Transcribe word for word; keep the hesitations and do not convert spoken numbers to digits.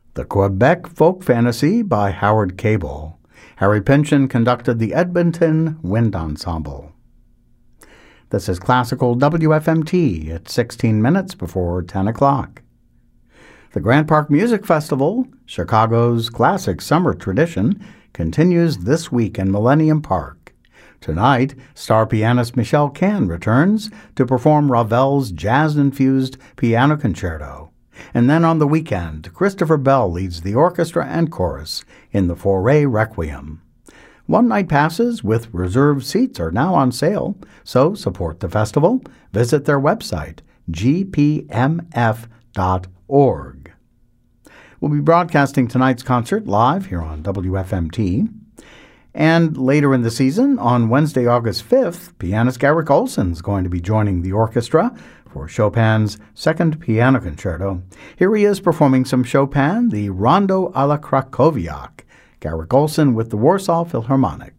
The Quebec Folk Fantasy by Howard Cable. Harry Pynchon conducted the Edmonton Wind Ensemble. This is Classical W F M T at sixteen minutes before ten o'clock. The Grant Park Music Festival, Chicago's classic summer tradition, continues this week in Millennium Park. Tonight, star pianist Michelle Kahn returns to perform Ravel's jazz-infused piano concerto. And then on the weekend, Christopher Bell leads the orchestra and chorus in the Fauré Requiem. One-night passes with reserved seats are now on sale, so support the festival. Visit their website, g p m f dot org. We'll be broadcasting tonight's concert live here on W F M T. And later in the season, on Wednesday, August fifth, pianist Garrick Olson is going to be joining the orchestra for Chopin's Second Piano Concerto. Here he is performing some Chopin, the Rondo a la Krakowiak. Garrick Olson with the Warsaw Philharmonic.